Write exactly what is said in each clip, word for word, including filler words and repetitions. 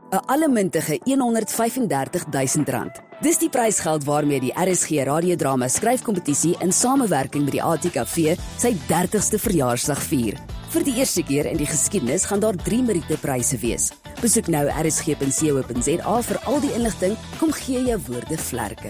'n allemintige honderdvyfendertigduisend rand. Dis die prysgeld waarmee die R S G radiodrama skryfkompetisie in samewerking met die A T K V sy dertigste verjaarsdag vier. Vir die eerste keer in die geskiedenis gaan daar drie Meriete-pryse wees. Besoek nou r s g punt co punt z a vir al die inligting. Kom gee jou woorde vlerke.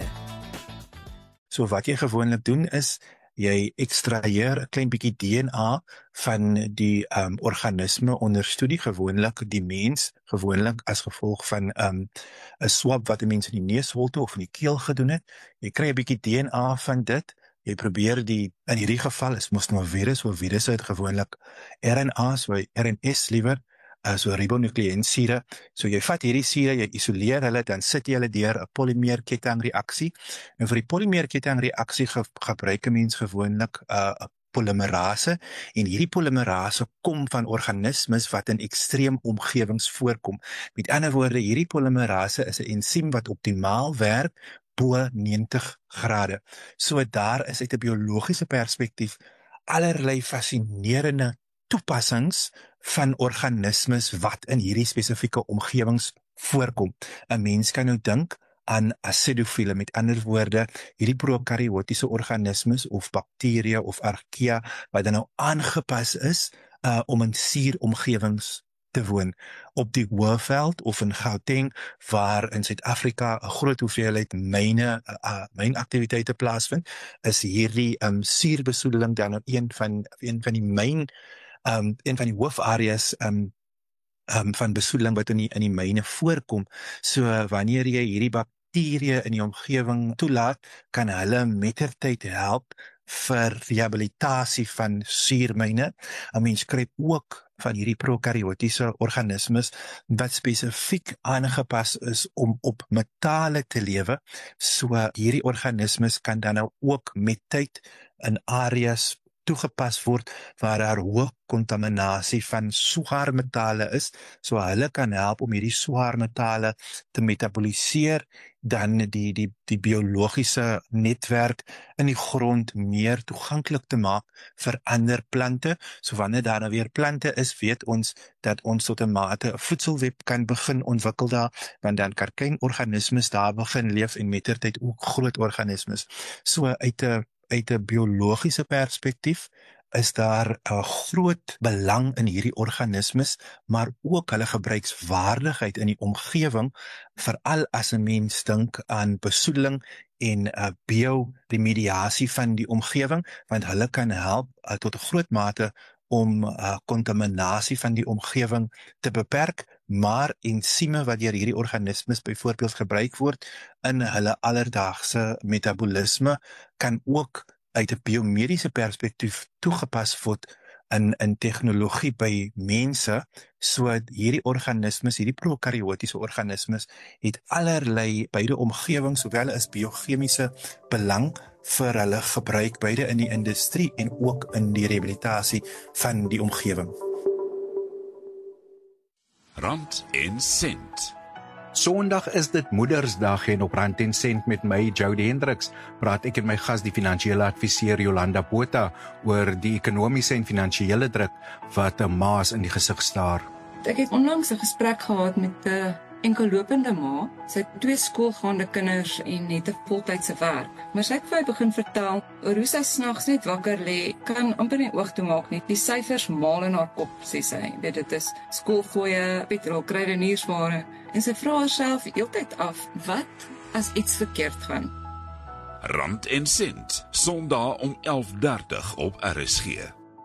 So wat jy gewoonlik doen is, jy ekstraheer 'n klein bietjie D N A van die um, organisme onder studie, gewoonlik die mens, gewoonlik as gevolg van 'n um, swab wat 'n mens in die neusholte of in die keel gedoen het. Jy kry 'n bietjie D N A van dit. Jy probeer die, in hierdie geval is mos nou 'n virus, of virusse het gewoonlik R N A, so R N S liewer, uh, so ribonukleïnsure. So jy vat hierdie sure, jy isoleer hulle, dan sit jy hulle deur 'n polymeerkettingreaksie. En vir die polymeerkettingreaksie ge gebruik 'n mens gewoonlik 'n uh, polymerase, en hierdie polymerase kom van organismes wat in ekstreem omgewings voorkom. Met ander woorde, hierdie polymerase is 'n ensiem wat optimaal werk bo negentig grade. So daar is uit 'n biologiese perspektief allerlei fascinerende toepassings van organismes wat in hierdie spesifieke omgewings voorkom. 'n Mens kan nou dink aan acidofiele, met ander woorde, hierdie prokaryotiese organismes of bakterieë of archaea wat dan nou aangepas is uh, om in suuromgewings te woon. Op die Hoëveld of in Gauteng, waar in Suid-Afrika 'n groot hoeveelheid myne, uh, uh, mynaktiwiteite plaasvind, is hierdie um, suurbesoedeling dan nou een van een van die myn, um, een van die hoofareas um, um, van besoedeling wat in die in die myne voorkom. So wanneer jy hierdie bakterieë in die omgewing toelaat, kan hulle mettertyd help vir rehabilitasie van suurmyne. 'n Mens kry ook van hierdie prokaryotiese organismes wat spesifiek aangepas is om op metale te lewe. So hierdie organismes kan dan nou ook met tyd in areas toegepas word waar daar hoë kontaminasie van swaarmetale is. So hulle kan help om hierdie swaarmetale te metaboliseer, dan die, die, die biologiese netwerk in die grond meer toeganklik te maak vir ander plante. So wanneer daar nou weer plante is, weet ons dat ons tot 'n mate 'n voedselweb kan begin ontwikkel daar, want dan kan klein organismes daar begin leef en mettertyd ook groot organismes. So uit 'n uit 'n biologiese perspektief is daar 'n groot belang in hierdie organismes, maar ook hulle gebruikswaardigheid in die omgewing, veral as 'n mens dink aan besoedeling en uh, bioremediasie van die omgewing, want hulle kan help uh, tot 'n groot mate om uh, kontaminasie van die omgewing te beperk, maar ensieme wat deur hierdie organismes byvoorbeeld gebruik word in hulle alledaagse metabolisme, kan ook uit 'n biomediese perspektief toegepas word in, in tegnologie by mense. So hierdie organismes, hierdie prokaryotiese organismes, het allerlei beide omgewings, sowel as biochemiese belang vir hulle gebruik, beide in die industrie en ook in die rehabilitasie van die omgewing. Rand en Sent. Sondag is dit Moedersdag en op Rand en Sent met my, Jody Hendricks, praat ek en my gas, die finansiële adviseur Jolanda Botha, oor die ekonomiese en finansiële druk wat 'n ma's in die gesig staar. Ek het onlangs 'n gesprek gehad met 'n enkellopende ma. Sy het twee skoolgaande kinders en net 'n voltydse werk. Maar sy het vir my begin vertel oor hoe sy snags net wakker lê, kan amper nie oog toe maak nie. Die syfers maal in haar kop, sê sy. Weet dit is skoolfooie, petrol, kruideniersware. En sy vra haarself heeltyd af, wat as iets verkeerd gaan? Rand en Sent, Sondag om elf dertig op R S G.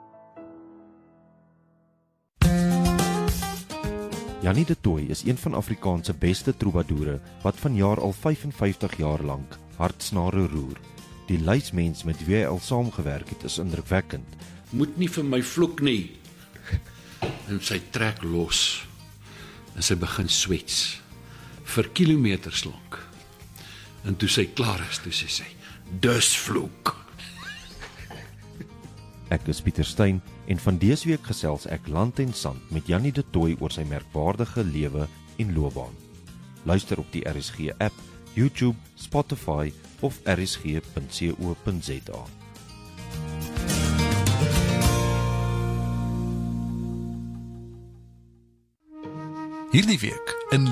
Jannie de Tooy is een van Afrikaans se beste troubadoure wat vanjaar al vyfenvyftig jaar lank hartsnare roer. Die lysmens met wie hy al saamgewerk het is indrukwekkend. Moet nie vir my vloek nie. En sy trek los. En sy begin swets vir kilometers lank. En toe sy klaar is, toe sê sy, dus vloek. Ek is Pieter Steyn en van dese week gesels ek land en sand met Jannie de Tooy oor sy merkwaardige lewe en loopbaan. Luister op die R S G app, YouTube, Spotify of r s g punt co punt z a. Hierdie week in